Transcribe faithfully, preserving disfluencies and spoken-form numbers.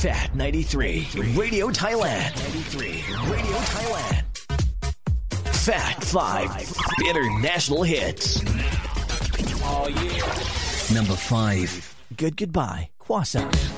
Fat ninety-three, Radio Thailand. ninety-three, Radio Thailand. Fat five, international hits. Oh, yeah. Number five. Good Goodbye, Kwasa.